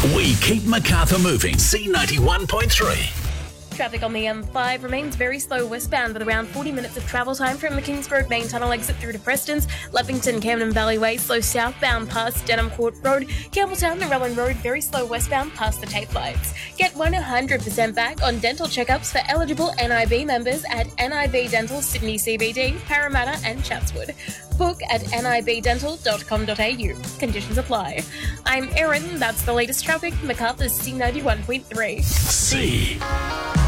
We keep Macarthur moving. C91.3. Traffic on the M5 remains very slow westbound with around 40 minutes of travel time from the Kings Road main tunnel exit through to Preston's, Leppington, Camden Valley Way, slow southbound past Denham Court Road, Campbelltown and Rowan Road, very slow westbound past the tape lights. Get 100% back on dental checkups for eligible NIB members at NIB Dental Sydney CBD, Parramatta and Chatswood. Book at nibdental.com.au. Conditions apply. I'm Erin, that's the latest traffic, Macarthur's C91.3. C.